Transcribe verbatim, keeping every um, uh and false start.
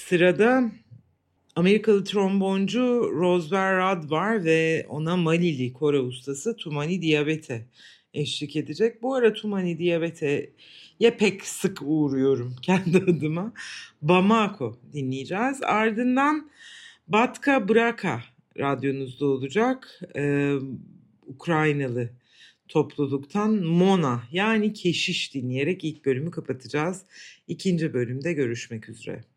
Sırada Amerikalı tromboncu Roswell Rudd var ve ona Malili koro ustası Tumani Diabete eşlik edecek. Bu ara Tumani Diabete'ye pek sık uğruyorum kendi adıma. Bamako dinleyeceğiz. Ardından Batka Braka radyonuzda olacak. Ee, Ukraynalı topluluktan Mona yani Keşiş dinleyerek ilk bölümü kapatacağız. İkinci bölümde görüşmek üzere.